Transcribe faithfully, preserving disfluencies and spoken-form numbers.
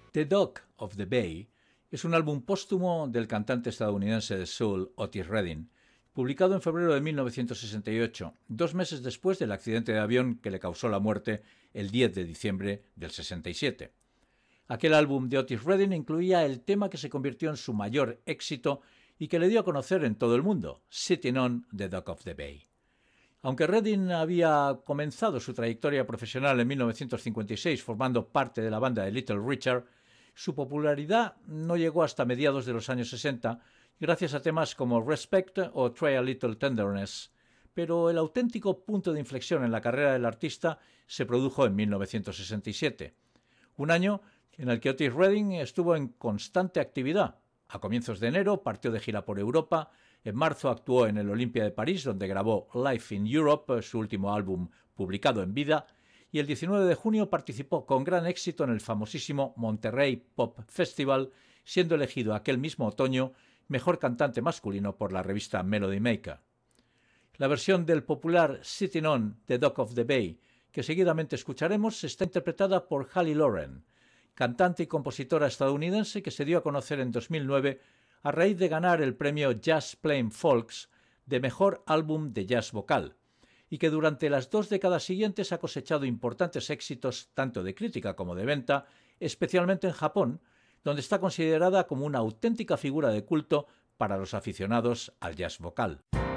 The Dock of the Bay es un álbum póstumo del cantante estadounidense de soul Otis Redding, publicado en febrero de mil novecientos sesenta y ocho, dos meses después del accidente de avión que le causó la muerte el diez de diciembre del sesenta y siete. Aquel álbum de Otis Redding incluía el tema que se convirtió en su mayor éxito y que le dio a conocer en todo el mundo, Sitting on the Dock of the Bay. Aunque Redding había comenzado su trayectoria profesional en mil novecientos cincuenta y seis formando parte de la banda de Little Richard, su popularidad no llegó hasta mediados de los años sesenta, gracias a temas como Respect o Try a Little Tenderness, pero el auténtico punto de inflexión en la carrera del artista se produjo en mil novecientos sesenta y siete, un año en el que Otis Redding estuvo en constante actividad. A comienzos de enero partió de gira por Europa, en marzo actuó en el Olympia de París, donde grabó Life in Europe, su último álbum publicado en vida, y el diecinueve de junio participó con gran éxito en el famosísimo Monterrey Pop Festival, siendo elegido aquel mismo otoño mejor cantante masculino por la revista Melody Maker. La versión del popular Sitting on the Dock of the Bay, que seguidamente escucharemos, está interpretada por Hallie Loren, cantante y compositora estadounidense que se dio a conocer en dos mil nueve a raíz de ganar el premio Jazz Playing Folks de Mejor Álbum de Jazz Vocal, y que durante las dos décadas siguientes ha cosechado importantes éxitos tanto de crítica como de venta, especialmente en Japón, donde está considerada como una auténtica figura de culto para los aficionados al jazz vocal.